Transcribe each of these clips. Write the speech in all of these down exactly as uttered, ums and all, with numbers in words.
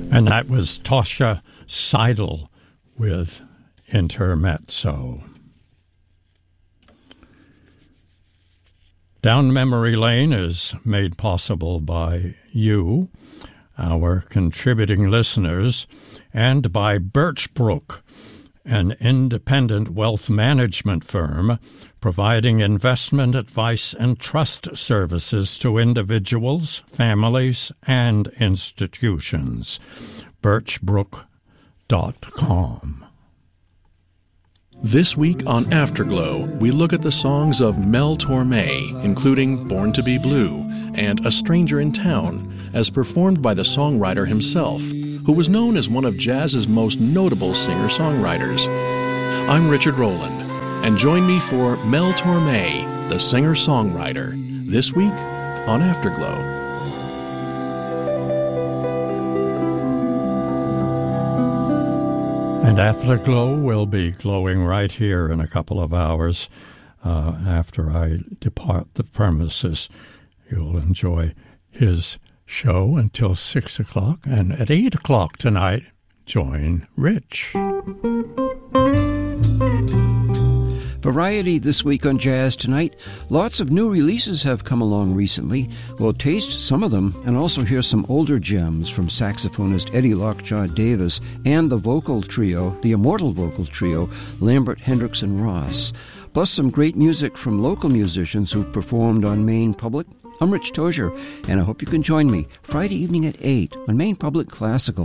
And that was Tasha Seidel with Intermezzo. Down Memory Lane is made possible by you, our contributing listeners, and by Birchbrook, an independent wealth management firm providing investment advice and trust services to individuals, families, and institutions. birchbrook dot com. This week on Afterglow, we look at the songs of Mel Torme, including Born to be Blue and A Stranger in Town, as performed by the songwriter himself, who was known as one of jazz's most notable singer-songwriters. I'm Richard Rowland, and join me for Mel Torme, the singer-songwriter, this week on Afterglow. And Afterglow will be glowing right here in a couple of hours uh, after I depart the premises. You'll enjoy his show until six o'clock, and at eight o'clock tonight, join Rich. Variety this week on Jazz Tonight. Lots of new releases have come along recently. We'll taste some of them and also hear some older gems from saxophonist Eddie Lockjaw Davis and the vocal trio, the immortal vocal trio, Lambert, Hendricks, and Ross. Plus some great music from local musicians who've performed on Maine Public. I'm Rich Tozier, and I hope you can join me Friday evening at eight on Maine Public Classical.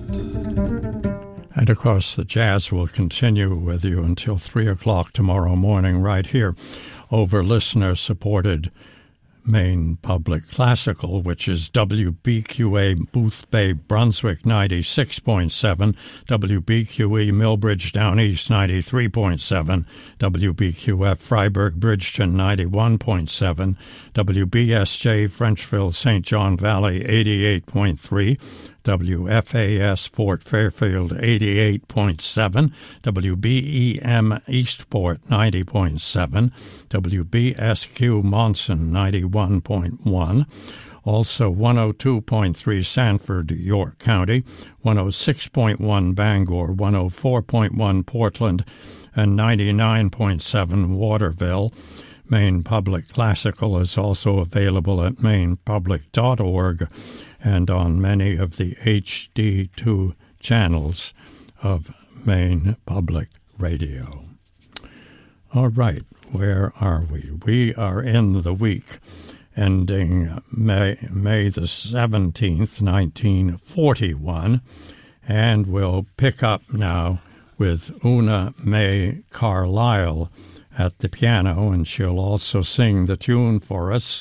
And, of course, the jazz will continue with you until three o'clock tomorrow morning right here over listener-supported Maine Public Classical, which is W B Q A Boothbay, Brunswick, ninety-six point seven, W B Q E Millbridge Down East, ninety-three point seven, W B Q F Freiburg Bridgeton, ninety-one point seven, W B S J Frenchville Saint John Valley, eighty-eight point three, W F A S Fort Fairfield, eighty-eight point seven, W B E M Eastport, ninety point seven, W B S Q Monson, ninety-one point one, also one oh two point three Sanford, York County, one oh six point one Bangor, one oh four point one Portland, and ninety-nine point seven Waterville. Maine Public Classical is also available at maine public dot org and on many of the H D two channels of Maine Public Radio. All right, where are we? We are in the week ending May, May the seventeenth, nineteen forty-one, and we'll pick up now with Una Mae Carlisle at the piano, and she'll also sing the tune for us,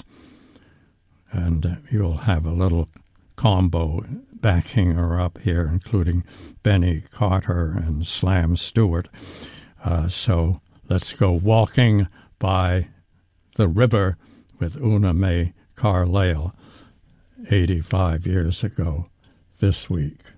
and you'll have a little combo backing her up here, including Benny Carter and Slam Stewart. Uh, so let's go walking by the river with Una Mae Carlisle eighty-five years ago this week.